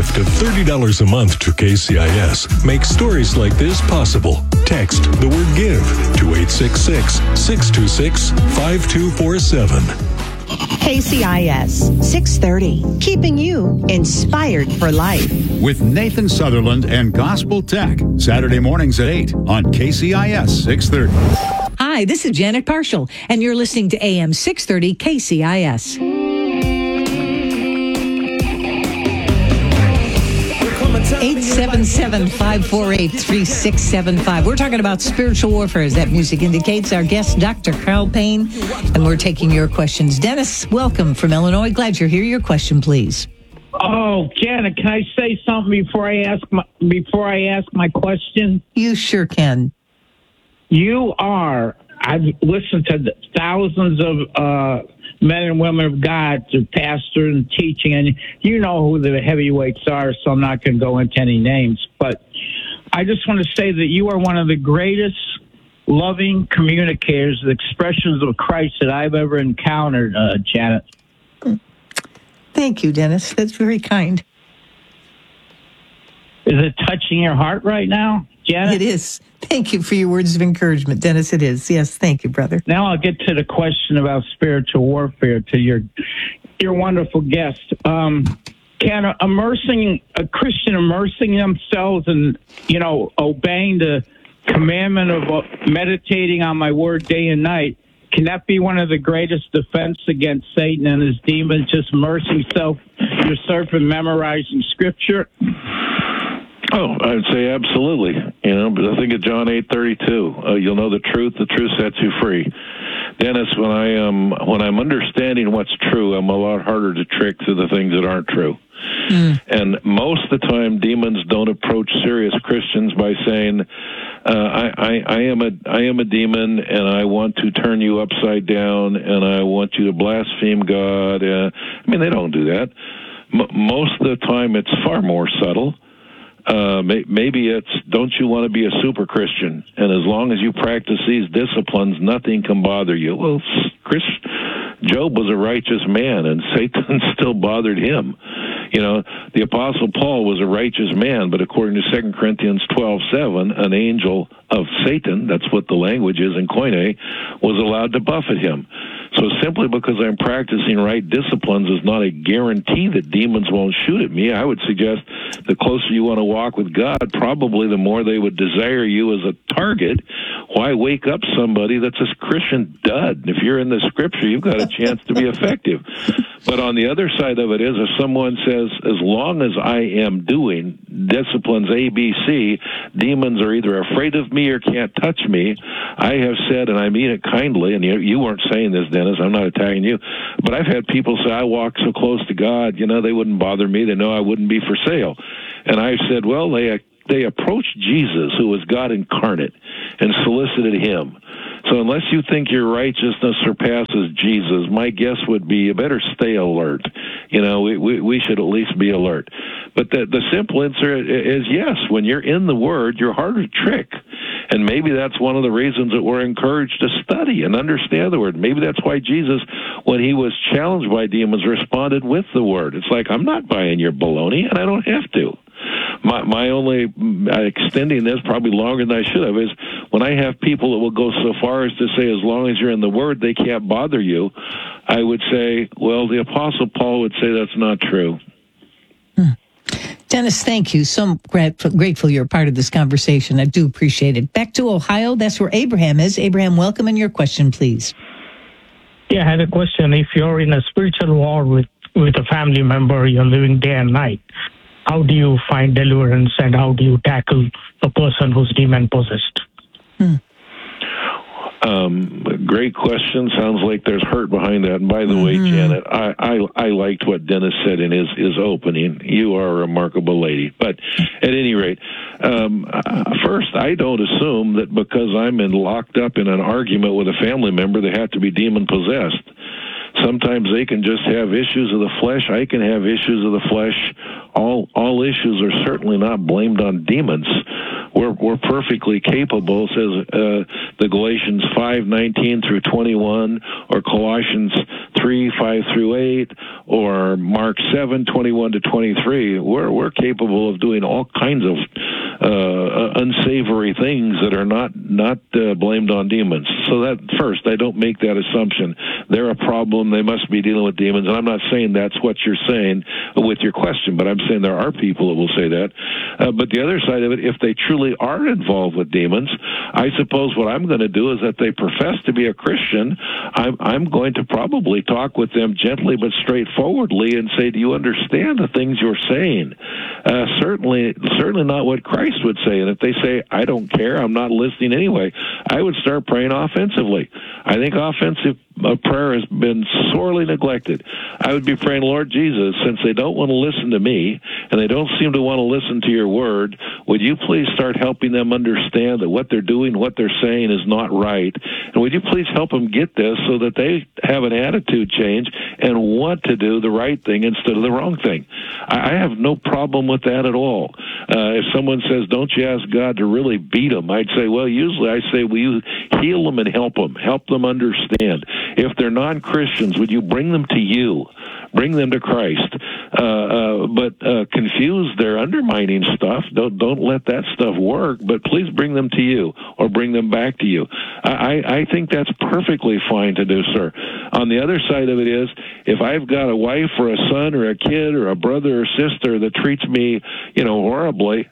gift of $30 a month to KCIS. Make stories like this possible. Text the word GIVE to 866-626-5247. KCIS 630, keeping you inspired for life. With Nathan Sutherland and Gospel Tech, Saturday mornings at 8 on KCIS 630. Hi, this is Janet Parshall, and you're listening to AM 630 KCIS. 877-548-3675. We're talking about spiritual warfare, as that music indicates. Our guest, Dr. Carl Payne, and we're taking your questions. Dennis, welcome from Illinois. Glad you're here. Your question, please. Oh, Janet, can I say something before I ask my question? You sure can. I've listened to thousands of men and women of God, to pastor and teaching, and you know who the heavyweights are, so I'm not going to go into any names. But I just want to say that you are one of the greatest loving communicators, the expressions of Christ that I've ever encountered, Janet. Thank you, Dennis. That's very kind. Is it touching your heart right now, Janet? It is. Thank you for your words of encouragement, Dennis. It is. Yes, thank you, brother. Now I'll get to the question about spiritual warfare to your wonderful guest. Can a Christian immersing themselves in, obeying the commandment of meditating on my word day and night, can that be one of the greatest defense against Satan and his demons, just immersing yourself in memorizing scripture? Oh, I'd say absolutely. But I think of John 8:32. You'll know the truth sets you free. Dennis, when I'm understanding what's true, I'm a lot harder to trick through the things that aren't true. And most of the time, demons don't approach serious Christians by saying, I am a demon, and I want to turn you upside down, and I want you to blaspheme God. They don't do that. Most of the time, it's far more subtle. Maybe it's, don't you want to be a super Christian? And as long as you practice these disciplines, nothing can bother you. Well, Job was a righteous man, and Satan still bothered him. The Apostle Paul was a righteous man, but according to 2 Corinthians 12:7, an angel of Satan, that's what the language is in Koine, was allowed to buffet him. So simply because I'm practicing right disciplines is not a guarantee that demons won't shoot at me. I would suggest the closer you want to walk with God, probably the more they would desire you as a target. Why wake up somebody that's a Christian dud? If you're in the scripture, you've got a chance to be effective. But on the other side of it is, if someone says, as long as I am doing disciplines A, B, C, demons are either afraid of me or can't touch me. I have said, and I mean it kindly, and you weren't saying this, Dennis, I'm not attacking you, but I've had people say, I walk so close to God, they wouldn't bother me. They know I wouldn't be for sale. And I've said, well, they approached Jesus, who was God incarnate, and solicited him. So unless you think your righteousness surpasses Jesus, my guess would be you better stay alert. We should at least be alert. But the simple answer is yes. When you're in the Word, you're harder to trick. And maybe that's one of the reasons that we're encouraged to study and understand the Word. Maybe that's why Jesus, when he was challenged by demons, responded with the Word. It's like, I'm not buying your baloney, and I don't have to. My only extending this probably longer than I should have is when I have people that will go so far as to say, as long as you're in the Word, they can't bother you. I would say, well, the Apostle Paul would say that's not true. Dennis, thank you. So grateful you're a part of this conversation. I do appreciate it. Back to Ohio. That's where Abraham is. Abraham, welcome, and your question, please. Yeah, I had a question. If you're in a spiritual war with a family member, you're living day and night, how do you find deliverance, and how do you tackle a person who's demon-possessed? Great question. Sounds like there's hurt behind that. And by the way, Janet, I liked what Dennis said in his opening. You are a remarkable lady. But at any rate, first, I don't assume that because I'm locked up in an argument with a family member, they have to be demon-possessed. Sometimes they can just have issues of the flesh. I can have issues of the flesh. All issues are certainly not blamed on demons. we're perfectly capable, says the Galatians 5:19 through 21, or Colossians 3:5 through 8, or Mark 7:21 to 23. We're capable of doing all kinds of unsavory things that are not blamed on demons. So that first, I don't make that assumption. They're a problem. They must be dealing with demons. And I'm not saying that's what you're saying with your question, but I'm saying there are people that will say that. But the other side of it, if they truly are involved with demons, I suppose what I'm going to do is that they profess to be a Christian. I'm going to probably talk with them gently but straightforwardly and say, do you understand the things you're saying? Certainly not what Christ would say. And if they say, I don't care, I'm not listening anyway, I would start praying offensively. I think offensive prayer has been sorely neglected. I would be praying, Lord Jesus, since they don't want to listen to me and they don't seem to want to listen to your word, would you please start helping them understand that what they're doing, what they're saying is not right? And would you please help them get this so that they have an attitude change and want to do the right thing instead of the wrong thing? I have no problem with that at all. If someone says, don't you ask God to really beat them? I'd say, well, usually I say, will you heal them and help them understand? If they're non-Christians, would you bring them to you? Bring them to Christ. But confuse their undermining stuff. Don't let that stuff work, but please bring them to you or bring them back to you. I think that's perfectly fine to do, sir. On the other side of it is, if I've got a wife or a son or a kid or a brother or sister that treats me, horribly,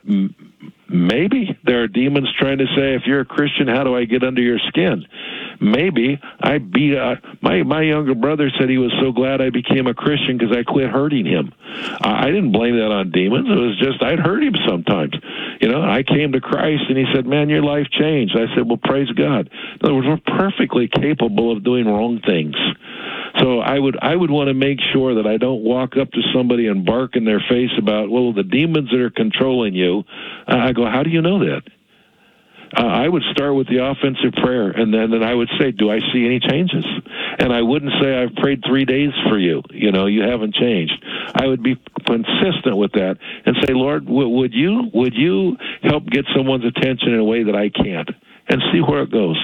maybe there are demons trying to say, if you're a Christian, how do I get under your skin? Maybe I beat my younger brother said he was so glad I became a Christian because I quit hurting him. I didn't blame that on demons. It was just I'd hurt him sometimes. I came to Christ and he said, man, your life changed. I said, well, praise God. In other words, we're perfectly capable of doing wrong things. So I would want to make sure that I don't walk up to somebody and bark in their face about, well, the demons that are controlling you. I go, how do you know that? I would start with the offensive prayer, and then I would say, do I see any changes? And I wouldn't say, I've prayed 3 days for you. You haven't changed. I would be consistent with that and say, Lord, would you help get someone's attention in a way that I can't? And see where it goes.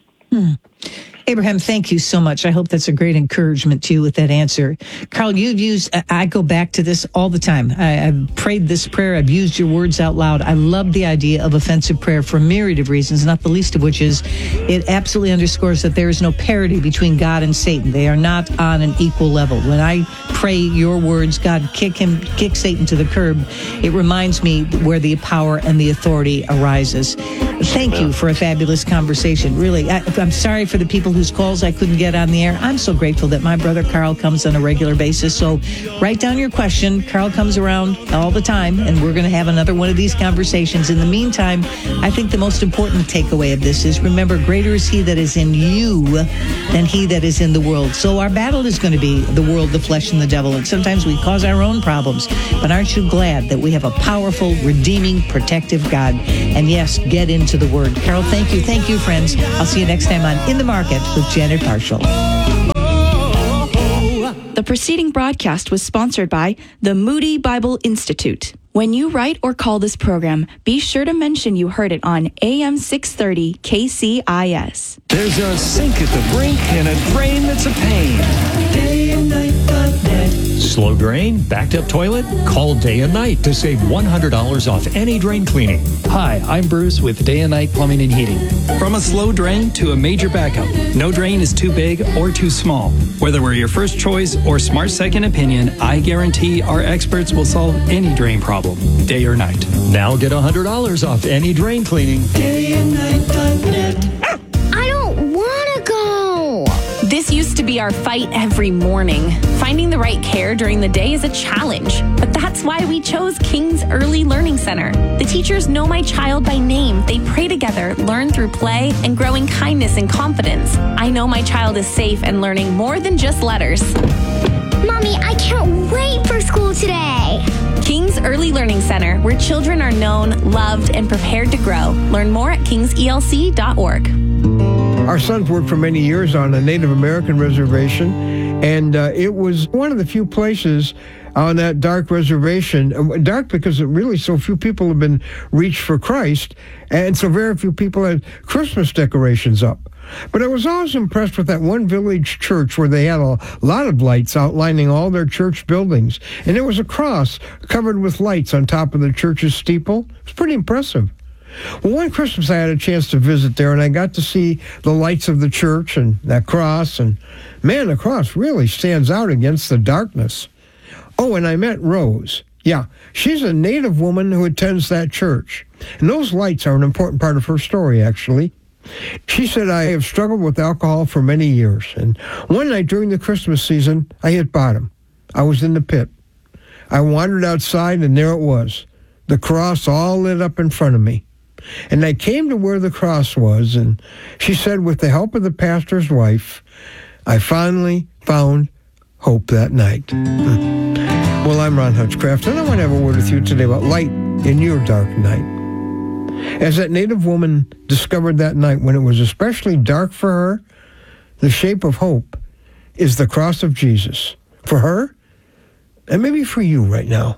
Abraham, thank you so much. I hope that's a great encouragement to you with that answer. Carl, I go back to this all the time. I've prayed this prayer. I've used your words out loud. I love the idea of offensive prayer for a myriad of reasons, not the least of which is it absolutely underscores that there is no parity between God and Satan. They are not on an equal level. When I pray your words, God, kick Satan to the curb, it reminds me where the power and the authority arises. Thank you for a fabulous conversation. Really, I'm sorry for the people whose calls I couldn't get on the air. I'm so grateful that my brother Carl comes on a regular basis. So write down your question. Carl comes around all the time, and we're going to have another one of these conversations. In the meantime, I think the most important takeaway of this is, remember, greater is he that is in you than he that is in the world. So our battle is going to be the world, the flesh, and the devil. And sometimes we cause our own problems. But aren't you glad that we have a powerful, redeeming, protective God? And yes, get into the Word. Carol, thank you. Thank you, friends. I'll see you next time on In the Market with Janet Marshall. The preceding broadcast was sponsored by the Moody Bible Institute. When you write or call this program, be sure to mention you heard it on AM 630 KCIS. There's a sink at the brink and a drain that's a pain. DayandNight.net. Slow drain? Backed up toilet? Call Day and Night to save $100 off any drain cleaning. Hi, I'm Bruce with Day and Night Plumbing and Heating. From a slow drain to a major backup, no drain is too big or too small. Whether we're your first choice or smart second opinion, I guarantee our experts will solve any drain problem, day or night. Now get $100 off any drain cleaning. DayandNight.net. I don't want to go. This used to be our fight every morning. Finding the right care during the day is a challenge, but that's why we chose King's Early Learning Center. The teachers know my child by name. They pray together, learn through play, and grow in kindness and confidence. I know my child is safe and learning more than just letters. Mommy, I can't wait for school today. King's Early Learning Center, where children are known, loved, and prepared to grow. Learn more at kingselc.org. Our sons worked for many years on a Native American reservation, and it was one of the few places on that dark reservation. Dark because really so few people have been reached for Christ, and so very few people had Christmas decorations up. But I was always impressed with that one village church where they had a lot of lights outlining all their church buildings. And there was a cross covered with lights on top of the church's steeple. It was pretty impressive. Well, one Christmas I had a chance to visit there, and I got to see the lights of the church and that cross. And man, the cross really stands out against the darkness. Oh, and I met Rose. Yeah, she's a native woman who attends that church. And those lights are an important part of her story, actually. She said, I have struggled with alcohol for many years, and one night during the Christmas season, I hit bottom. I was in the pit. I wandered outside, and there it was, the cross all lit up in front of me. And I came to where the cross was, and she said, with the help of the pastor's wife, I finally found hope that night. Well, I'm Ron Hutchcraft, and I want to have a word with you today about light in your dark night. As that native woman discovered that night when it was especially dark for her, the shape of hope is the cross of Jesus. For her, and maybe for you right now.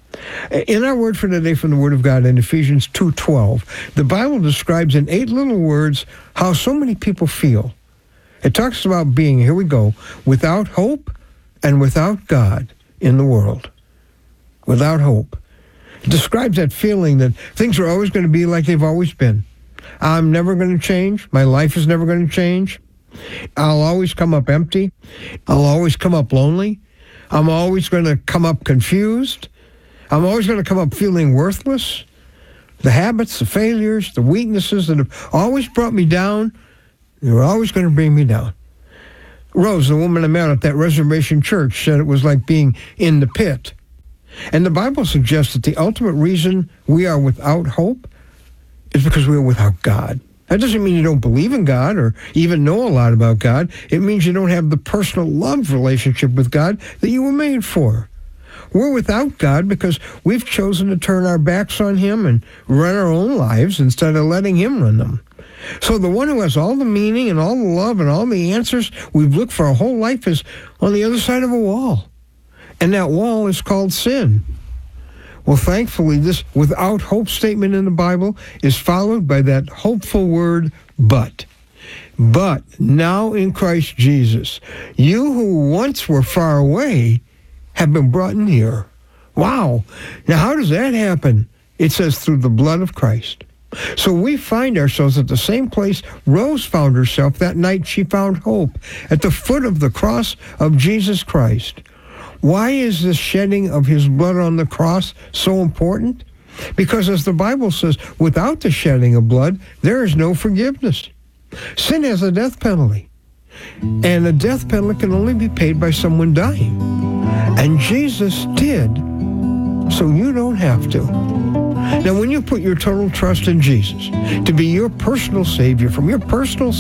In our word for today from the Word of God in Ephesians 2:12, the Bible describes in 8 little words how so many people feel. It talks about being, here we go, without hope and without God in the world. Without hope. It describes that feeling that things are always going to be like they've always been. I'm never going to change. My life is never going to change. I'll always come up empty. I'll always come up lonely. I'm always going to come up confused. I'm always going to come up feeling worthless. The habits, the failures, the weaknesses that have always brought me down, they're always going to bring me down. Rose, the woman I met at that reservation church, said it was like being in the pit. And the Bible suggests that the ultimate reason we are without hope is because we are without God. That doesn't mean you don't believe in God or even know a lot about God. It means you don't have the personal love relationship with God that you were made for. We're without God because we've chosen to turn our backs on Him and run our own lives instead of letting Him run them. So the one who has all the meaning and all the love and all the answers we've looked for our whole life is on the other side of a wall. And that wall is called sin. Well, thankfully, this without hope statement in the Bible is followed by that hopeful word, but. But now in Christ Jesus, you who once were far away have been brought near. Wow. Now, how does that happen? It says through the blood of Christ. So we find ourselves at the same place Rose found herself that night she found hope, at the foot of the cross of Jesus Christ. Why is the shedding of His blood on the cross so important? Because as the Bible says, without the shedding of blood, there is no forgiveness. Sin has a death penalty. And a death penalty can only be paid by someone dying. And Jesus did, so you don't have to. Now, when you put your total trust in Jesus to be your personal Savior from your personal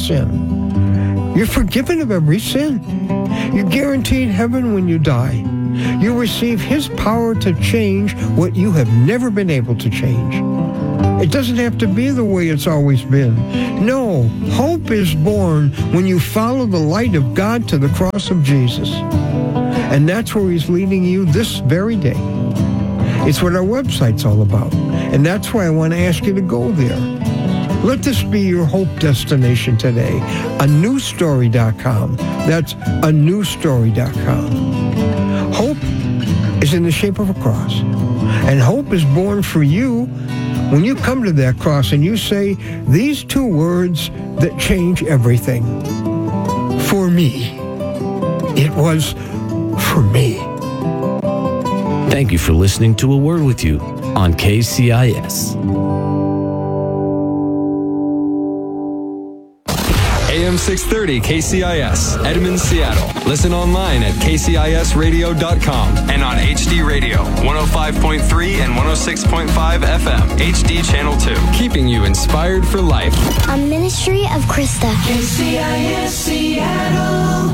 sin, you're forgiven of every sin. You're guaranteed heaven when you die. You receive His power to change what you have never been able to change. It doesn't have to be the way it's always been. No, hope is born when you follow the light of God to the cross of Jesus. And that's where He's leading you this very day. It's what our website's all about. And that's why I want to ask you to go there. Let this be your hope destination today. anewstory.com. That's anewstory.com. Hope is in the shape of a cross. And hope is born for you when you come to that cross and you say these 2 words that change everything. For me. It was for me. Thank you for listening to A Word With You on KCIS. AM 630 KCIS, Edmond, Seattle. Listen online at kcisradio.com and on HD Radio, 105.3 and 106.5 FM, HD Channel 2. Keeping you inspired for life. A ministry of Krista. KCIS Seattle.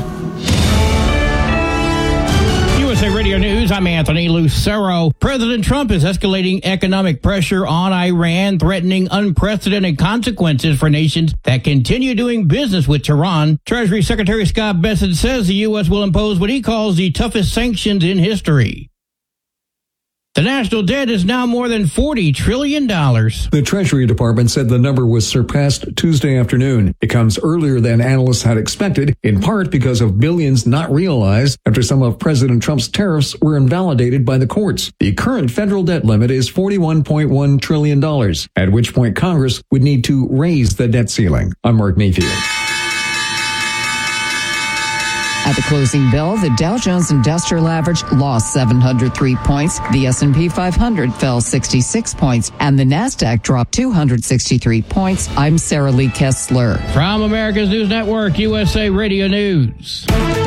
USA Radio News, I'm Anthony Lucero. President Trump is escalating economic pressure on Iran, threatening unprecedented consequences for nations that continue doing business with Tehran. Treasury Secretary Scott Bessent says the U.S. will impose what he calls the toughest sanctions in history. The national debt is now more than $40 trillion. The Treasury Department said the number was surpassed Tuesday afternoon. It comes earlier than analysts had expected, in part because of billions not realized after some of President Trump's tariffs were invalidated by the courts. The current federal debt limit is $41.1 trillion, at which point Congress would need to raise the debt ceiling. I'm Mark Mayfield. At the closing bell, the Dow Jones Industrial Average lost 703 points, the S&P 500 fell 66 points, and the Nasdaq dropped 263 points. I'm Sarah Lee Kessler. From America's News Network, USA Radio News.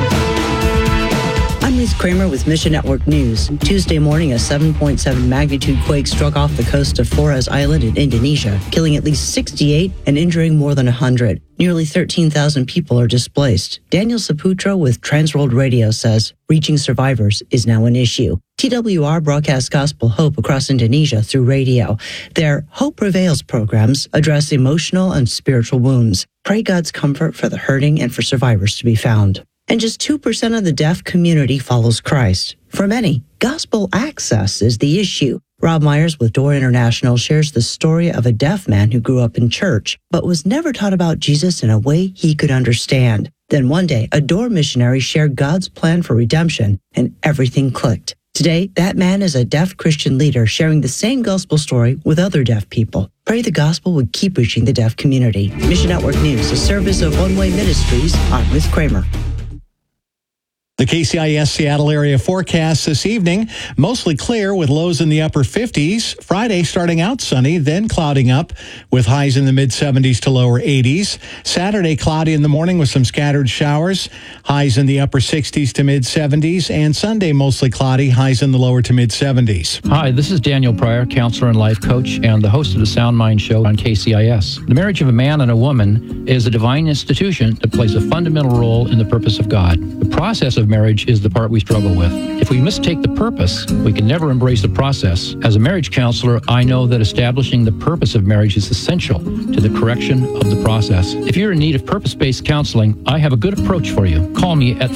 I'm Liz Kramer with Mission Network News. Tuesday morning, a 7.7 magnitude quake struck off the coast of Flores Island in Indonesia, killing at least 68 and injuring more than 100. Nearly 13,000 people are displaced. Daniel Saputro with Transworld Radio says reaching survivors is now an issue. TWR broadcasts gospel hope across Indonesia through radio. Their Hope Prevails programs address emotional and spiritual wounds. Pray God's comfort for the hurting and for survivors to be found. And just 2% of the deaf community follows Christ. For many, gospel access is the issue. Rob Myers with Door International shares the story of a deaf man who grew up in church, but was never taught about Jesus in a way he could understand. Then one day, a Door missionary shared God's plan for redemption, and everything clicked. Today, that man is a deaf Christian leader sharing the same gospel story with other deaf people. Pray the gospel would keep reaching the deaf community. Mission Network News, a service of One Way Ministries. I'm Liz Kramer. The KCIS Seattle area forecast this evening, mostly clear with lows in the upper 50s. Friday starting out sunny, then clouding up with highs in the mid-70s to lower 80s. Saturday cloudy in the morning with some scattered showers, highs in the upper 60s to mid-70s. And Sunday mostly cloudy, highs in the lower to mid-70s. Hi, this is Daniel Pryor, counselor and life coach, and the host of the Sound Mind Show on KCIS. The marriage of a man and a woman is a divine institution that plays a fundamental role in the purpose of God. The process of marriage is the part we struggle with. If we mistake the purpose, we can never embrace the process. As a marriage counselor, I know that establishing the purpose of marriage is essential to the correction of the process. If you're in need of purpose-based counseling, I have a good approach for you. Call me at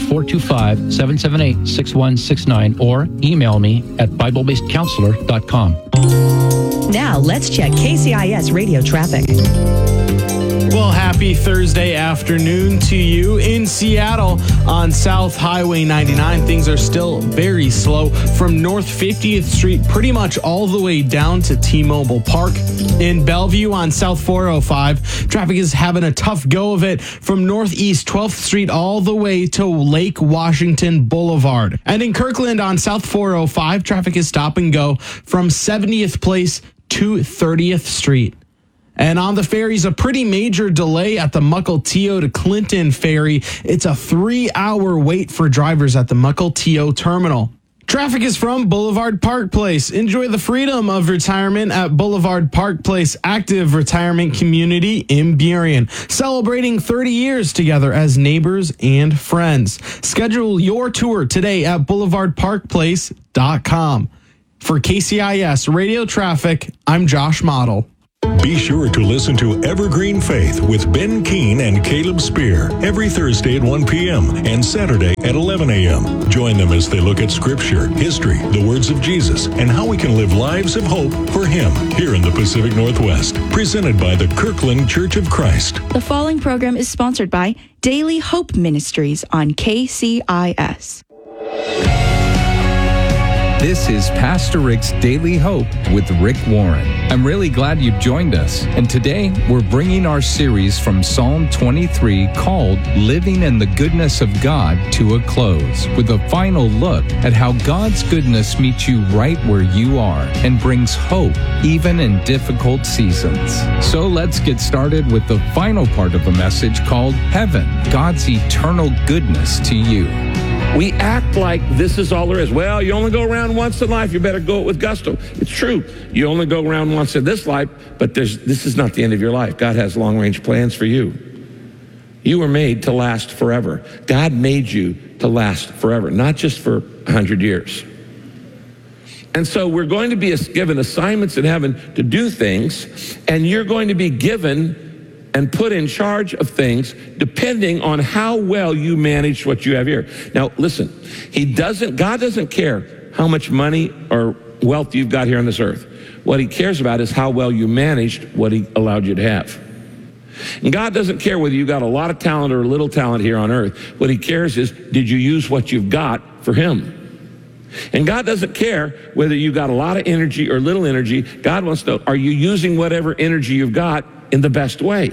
425-778-6169 or email me at BibleBasedCounselor.com. Now let's check KCIS radio traffic. Well, happy Thursday afternoon to you. In Seattle on South Highway 99, things are still very slow from North 50th Street pretty much all the way down to T-Mobile Park. In Bellevue on South 405, traffic is having a tough go of it from Northeast 12th Street all the way to Lake Washington Boulevard. And in Kirkland on South 405, traffic is stop and go from 70th Place to 30th Street. And on the ferries, a pretty major delay at the Mukilteo to Clinton ferry. It's a 3-hour wait for drivers at the Mukilteo terminal. Traffic is from Boulevard Park Place. Enjoy the freedom of retirement at Boulevard Park Place Active Retirement Community in Burien. Celebrating 30 years together as neighbors and friends. Schedule your tour today at boulevardparkplace.com. For KCIS Radio Traffic, I'm Josh Model. Be sure to listen to Evergreen Faith with Ben Keene and Caleb Spear every Thursday at 1 p.m. and Saturday at 11 a.m. Join them as they look at Scripture, history, the words of Jesus, and how we can live lives of hope for Him here in the Pacific Northwest. Presented by the Kirkland Church of Christ. The following program is sponsored by Daily Hope Ministries on KCIS. This is Pastor Rick's Daily Hope with Rick Warren. I'm really glad you've joined us. And today we're bringing our series from Psalm 23 called Living in the Goodness of God to a close with a final look at how God's goodness meets you right where you are and brings hope even in difficult seasons. So let's get started with the final part of the message called Heaven, God's eternal goodness to you. We act like this is all there is. Well, you only go around once in life. You better go it with gusto. It's true. You only go around once in this life, but this is not the end of your life. God has long-range plans for you. You were made to last forever. God made you to last forever, not just for 100 years. And so we're going to be given assignments in heaven to do things, and you're going to be given and put in charge of things depending on how well you manage what you have here. Now, listen, God doesn't care how much money or wealth you've got here on this earth. What he cares about is how well you managed what he allowed you to have. And God doesn't care whether you got a lot of talent or a little talent here on earth. What he cares is, did you use what you've got for him? And God doesn't care whether you got a lot of energy or little energy. God wants to know, are you using whatever energy you've got in the best way?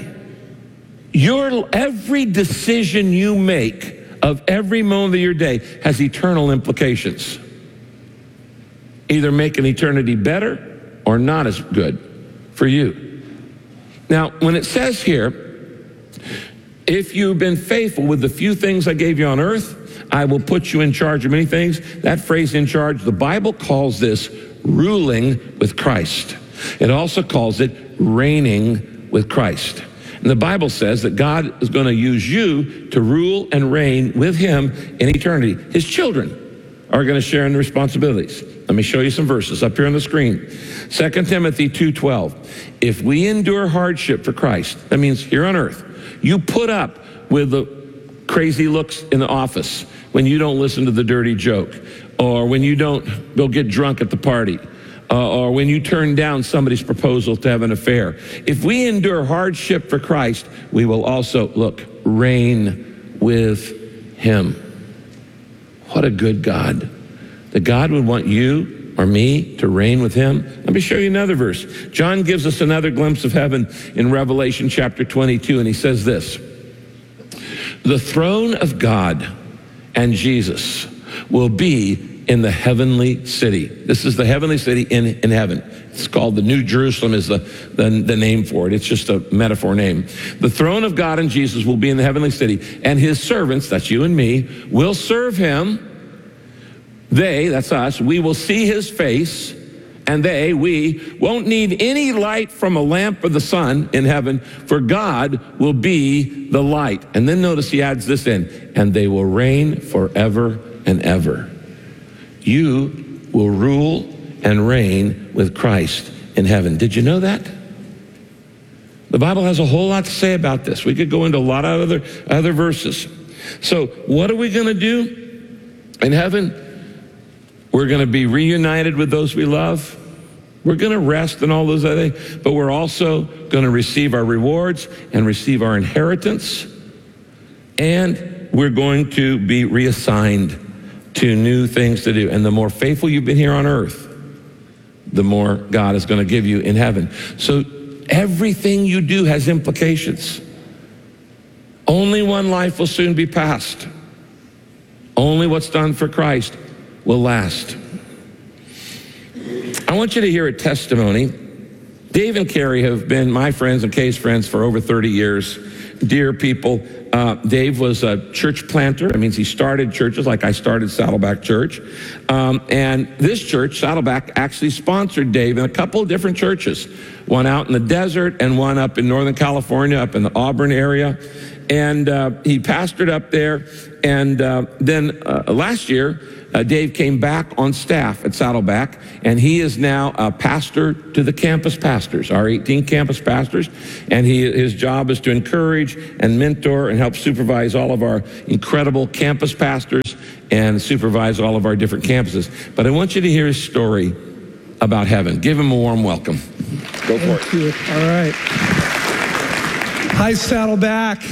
Every decision you make of every moment of your day has eternal implications. Either make an eternity better or not as good for you. Now, when it says here, if you've been faithful with the few things I gave you on earth, I will put you in charge of many things. That phrase, in charge, the Bible calls this ruling with Christ. It also calls it reigning with Christ. And the Bible says that God is going to use you to rule and reign with him in eternity. His children are going to share in the responsibilities. Let me show you some verses up here on the screen. 2 Timothy 2:12. If we endure hardship for Christ, that means here on earth, you put up with the crazy looks in the office, when you don't listen to the dirty joke, or when you don't go get drunk at the party, or when you turn down somebody's proposal to have an affair. If we endure hardship for Christ, we will also, reign with him. What a good God. That God would want you or me to reign with him. Let me show you another verse. John gives us another glimpse of heaven in Revelation chapter 22, and he says this: the throne of God and Jesus will be in the heavenly city. This is the heavenly city in heaven. It's called the New Jerusalem is the name for it. It's just a metaphor name. The throne of God and Jesus will be in the heavenly city, and his servants, that's you and me, will serve him. They, that's us, we will see his face, and we won't need any light from a lamp or the sun in heaven, for God will be the light. And then notice he adds this in, and they will reign forever and ever. You will rule and reign with Christ in heaven. Did you know that? The Bible has a whole lot to say about this. We could go into a lot of other verses. So what are we going to do in heaven? We're going to be reunited with those we love. We're going to rest and all those other things, but we're also going to receive our rewards and receive our inheritance. And we're going to be reassigned to new things to do. And the more faithful you've been here on earth, the more God is going to give you in heaven. So everything you do has implications. Only one life will soon be passed. Only what's done for Christ will last. I want you to hear a testimony. Dave and Carrie have been my friends and Kay's friends for over 30 years. Dear people, Dave was a church planter. That means he started churches like I started Saddleback Church. And this church, Saddleback, actually sponsored Dave in a couple of different churches. One out in the desert and one up in Northern California, up in the Auburn area. And he pastored up there. And then last year, Dave came back on staff at Saddleback, and he is now a pastor to the campus pastors, our 18 campus pastors, and his job is to encourage and mentor and help supervise all of our incredible campus pastors and supervise all of our different campuses. But I want you to hear his story about heaven. Give him a warm welcome. Go for it. Thank you. All right. Hi, Saddleback.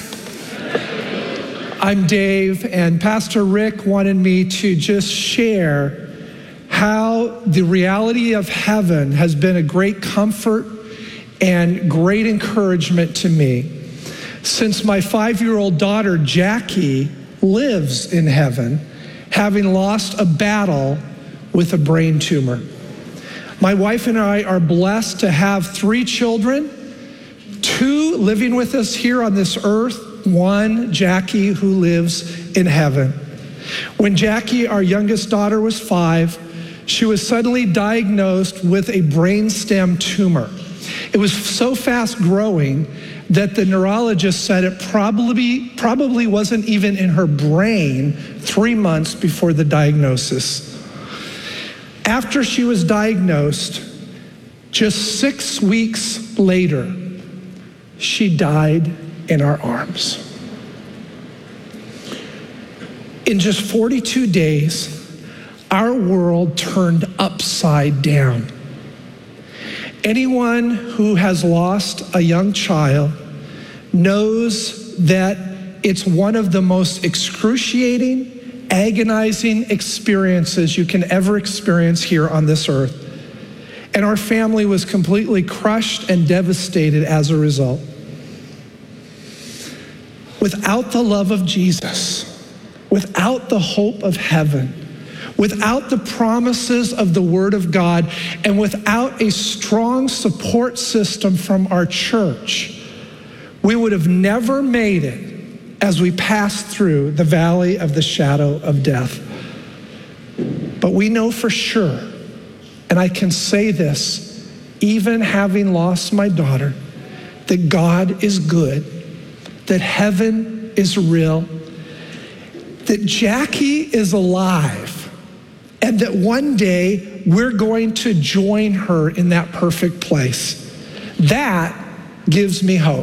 I'm Dave, and Pastor Rick wanted me to just share how the reality of heaven has been a great comfort and great encouragement to me. Since my 5-year-old daughter, Jackie, lives in heaven, having lost a battle with a brain tumor. My wife and I are blessed to have 3 children, 2 living with us here on this earth, 1, Jackie, who lives in heaven. When Jackie, our youngest daughter, was 5, she was suddenly diagnosed with a brainstem tumor. It was so fast growing that the neurologist said it probably wasn't even in her brain 3 months before the diagnosis. After she was diagnosed, just 6 weeks later, she died in our arms. In just 42 days, our world turned upside down. Anyone who has lost a young child knows that it's one of the most excruciating, agonizing experiences you can ever experience here on this earth. And our family was completely crushed and devastated as a result. Without the love of Jesus, without the hope of heaven, without the promises of the Word of God, and without a strong support system from our church, we would have never made it as we passed through the valley of the shadow of death. But we know for sure, and I can say this, even having lost my daughter, that God is good, that heaven is real, that Jackie is alive, and that one day we're going to join her in that perfect place. That gives me hope.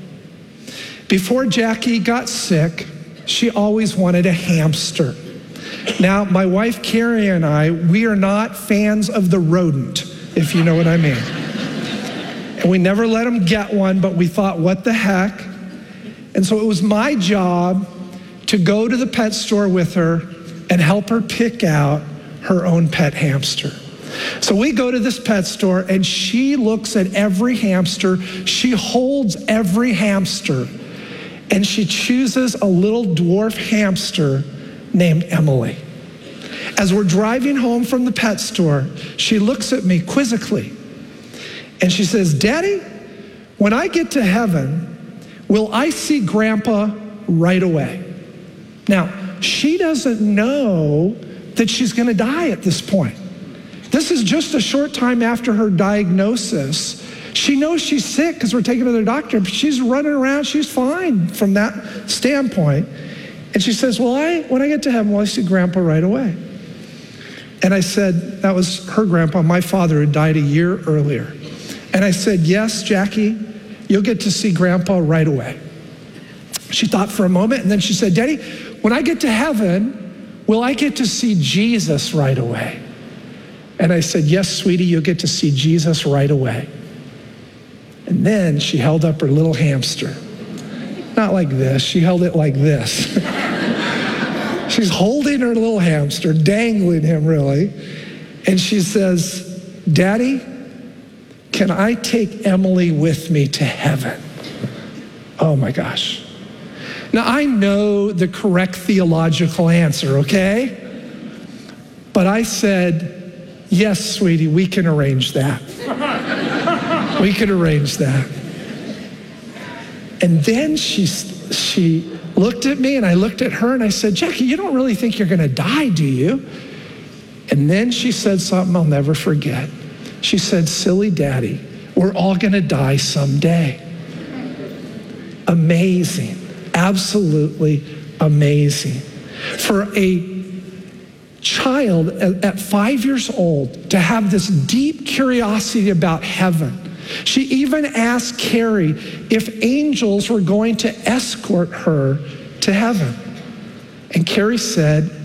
Before Jackie got sick, she always wanted a hamster. Now, my wife Carrie and I, we are not fans of the rodent, if you know what I mean. And we never let them get one, but we thought, what the heck? And so it was my job to go to the pet store with her and help her pick out her own pet hamster. So we go to this pet store and she looks at every hamster, she holds every hamster, and she chooses a little dwarf hamster named Emily. As we're driving home from the pet store, she looks at me quizzically and she says, "Daddy, when I get to heaven, will I see Grandpa right away?" Now, she doesn't know that she's going to die at this point. This is just a short time after her diagnosis. She knows she's sick because we're taking her to the doctor, but she's running around. She's fine from that standpoint. And she says, "Well, when I get to heaven, will I see Grandpa right away?" And I said, that was her grandpa, my father, who died a year earlier. And I said, "Yes, Jackie, you'll get to see Grandpa right away." She thought for a moment, and then she said, "Daddy, when I get to heaven, will I get to see Jesus right away?" And I said, "Yes, sweetie, you'll get to see Jesus right away." And then she held up her little hamster. Not like this, she held it like this. She's holding her little hamster, dangling him really. And she says, "Daddy, can I take Emily with me to heaven?" Oh my gosh. Now I know the correct theological answer, okay? But I said, "Yes, sweetie, we can arrange that." We could arrange that. And then she looked at me and I looked at her and I said, "Jackie, you don't really think you're going to die, do you?" And then she said something I'll never forget. She said, "Silly Daddy, we're all going to die someday." Amazing. Absolutely amazing. For a child at 5 years old to have this deep curiosity about heaven. She even asked Carrie if angels were going to escort her to heaven. And Carrie said,